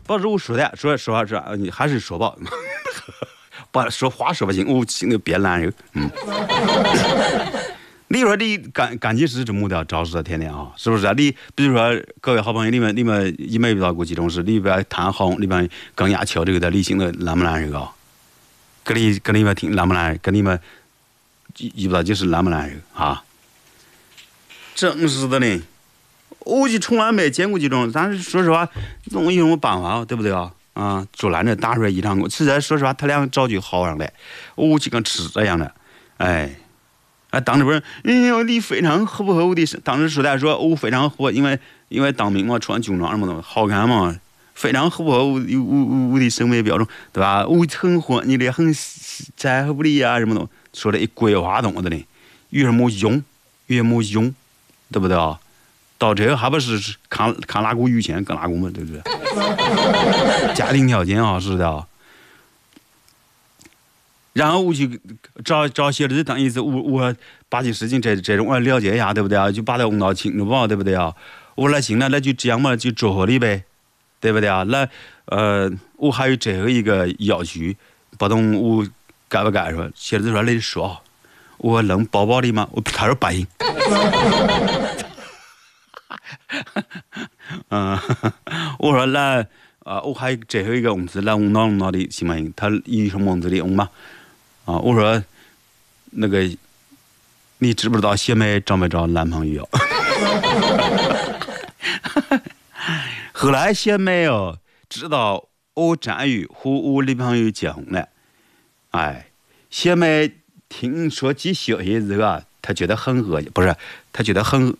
不是我说的，说实话是你还是说吧，把说话说不清，我心里别难受。你说你干起事这目标找事天天啊，是不是啊？你比如说各位好朋友，你们一没遇到过这种事，你不要谈好，你们更加瞧这个的，你心里难不难受啊？跟你们听难不难？跟你们遇不到就是难不难受啊？真是的呢，我就从来没见过这种，但是说实话，总有什么办法，对不对啊？啊，竹篮子打出来一场空。实在说实话，他俩找句好上来，我就跟吃这样的，哎。当时不是，你非常合不合我的？当时说的说我非常合，因为当兵嘛，穿军装什么的，好看嘛，非常合不合我的审美标准，对吧？我很合你的，很在乎不的呀，什么的，说的一鬼话懂的呢，越没用，对不对啊？到这还不是看哪个有钱跟哪个嘛，对不对？家庭条件啊，是的啊。然后我去找些的，等意思我把这事情这种我了解一下，对不对啊？就把它弄到清楚吧，对不对啊？我来行了，那就这样嘛，就祝贺你呗，对不对啊？那我还有最后一个要求，不懂我该不该说？写的说你说，我能包包的吗？他说不行。我说那我还有最后一个问题，那我弄的行不行？他有什么问题的用吗？我说那个你知不知道谢妹找没找男朋友？后来谢妹知道我战友和我女朋友结婚了，谢妹听说这消息之后啊，她觉得很恶心，不是，她觉得很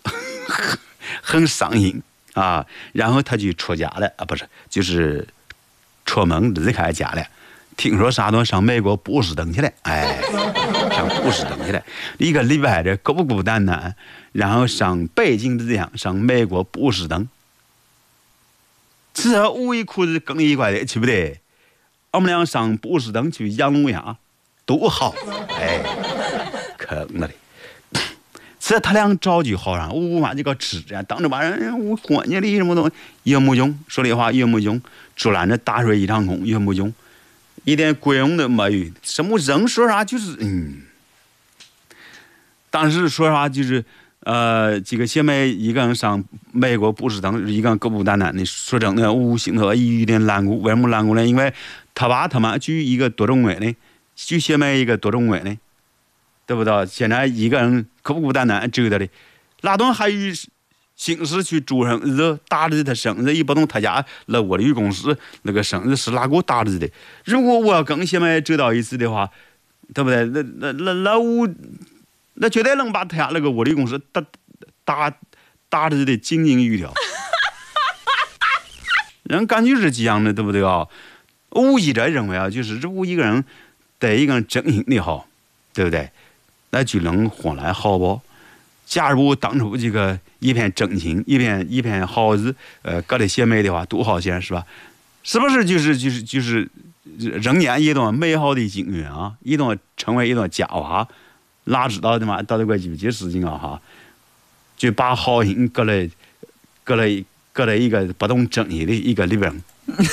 伤心啊，然后她就出家了啊，不是，就是出门离开家了。听说啥东上美国波士顿去了，上波士顿去了，一个礼拜的孤孤单单，然后上北京的这样，上美国波士顿，这我一裤子更一块的，对不对？我们俩上波士顿去养龙虾，多好，坑了的。这他俩找句好上，我把这个吃着，当着把人我管你的什么东西也没用，说的话也没用，竹篮子打水一场空也没用。一点鬼用都没有，什么人说啥就是当时说啥就是这个姐妹一个人上美国波士顿，一个人孤孤单单的。说真的，我心头有点难过。为什么难过呢？因为他爸他妈就一个多种位呢，就姐妹一个多种位呢，对不对？现在一个人孤孤单单走的的，哪段还有心思去祝生日，打的他生日也不懂他家那我的公司那个生日是哪个打的的。如果我要跟姐妹走到一起的话，对不对？那我那绝对能把他家那个我的公司打的井井有条。人感觉是这样的，对不对啊？我一直认为啊，就是如果一个人对一个人真心的好，对不对？那就能换来好报。假如我当初这个一片真情，一片好日，搞得姐妹的话，多好些，是吧？是不是就是人家一段美好的经验啊，一段成为一段佳话，哪知道的嘛？到底怪几事情啊哈？就把好心搁了一个不懂正义的一个里边。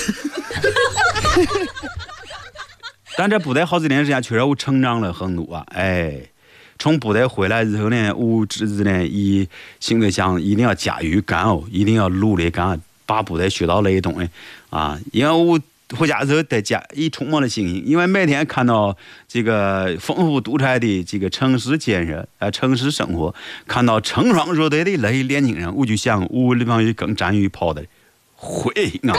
但这部队好几年时间，确实我成长了很多啊，从部队回来之后呢，我侄子呢，心里想一定要加油干一定要努力干，把部队学到雷同的啊！因为我回家之后在家一充满了信心，因为每天看到这个丰富多彩的这个城市建设城市生活，看到成双入对的那些年轻人，我就想我女朋友更战于跑的会啊！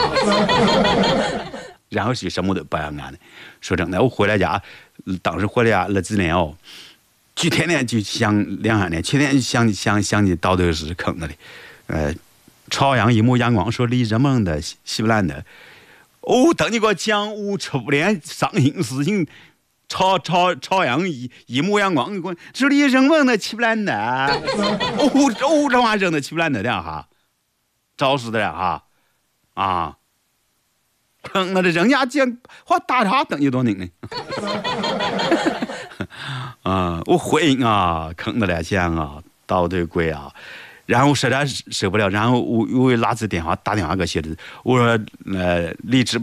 然后是什么都不要干的。说真的，我回来家，当时回来家那几年就天天就想2-3年，天天想起到底是坑的。朝阳一抹阳光说你人们的西布兰的，等你给我讲，我初恋伤心事情，朝阳一抹阳光，说你人们的西布兰的，这话扔的西布兰的的哈，找死的哈啊！坑了的人家讲话打他等于多年呢。我回应啊，坑的来钱啊，倒对鬼啊， 然后我实在受不了，然后我又拿起电话打电话给写的，我说你知不